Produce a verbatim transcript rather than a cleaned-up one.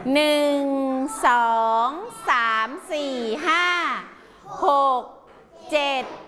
หนึ่งสองสามสี่ห้าหกเจ็ด